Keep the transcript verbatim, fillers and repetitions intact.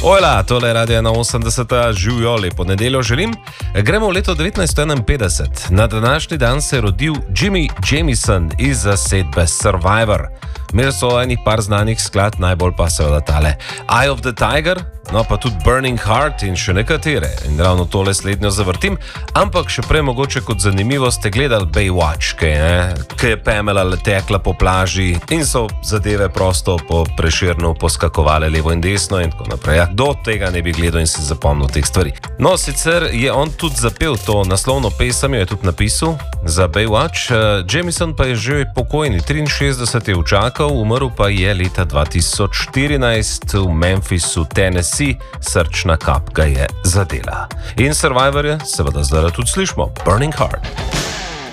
Ojla, tole je Radio ena osemdeset, živijo, lepo nedeljo želim. Gremo v leto devetnajststo enainpetdeset. Na današnji dan se je rodil Jimmy Jamison iz zasedbe Survivor. Imeli so enih par znanih skladb, najbolj pa seveda tale Eye of the Tiger, no pa tudi Burning Heart in še nekatere. In ravno tole slednjo zavrtim, ampak še prej mogoče kot zanimivo ste gledali Baywatch, ki je, ki je Pamela tekla po plaži in so zadeve prosto po Prešernu poskakovale levo in desno in tako naprej. Ja, kdo tega ne bi gledal in si zapomnil teh stvari. No, sicer je on tudi zapel to naslovno pesem, jo je tudi napisal za Baywatch. Jamison pa je že pokojni, triinšestdeset je učakal, umrl pa je leta dva tisoč štirinajst v Memphisu, Tennessee, srčna kap ga je zadela. In Survivorje seveda zdaj tudi slišimo, Burning Heart.